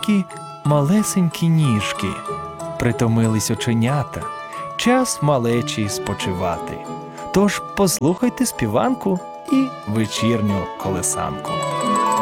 маленькі, малесенькі ніжки, притомились оченята, час малечі спочивати. Тож послухайте співанку і вечірню колесанку.